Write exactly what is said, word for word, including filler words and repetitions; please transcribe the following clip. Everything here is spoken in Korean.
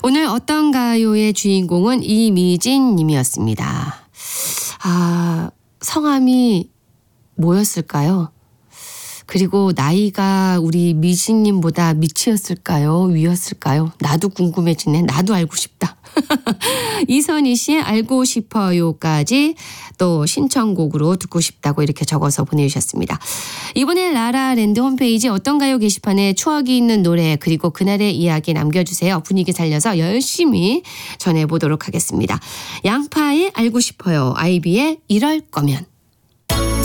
오늘 어떤가요의 주인공은 이미진 님이었습니다. 아, 성함이 뭐였을까요? 그리고 나이가 우리 미진님보다 밑이었을까요? 위였을까요? 나도 궁금해지네. 나도 알고 싶다. 이선희 씨의 알고 싶어요까지 또 신청곡으로 듣고 싶다고 이렇게 적어서 보내주셨습니다. 이번에 라라랜드 홈페이지 어떤가요 게시판에 추억이 있는 노래 그리고 그날의 이야기 남겨주세요. 분위기 살려서 열심히 전해보도록 하겠습니다. 양파의 알고 싶어요. 아이비의 이럴 거면.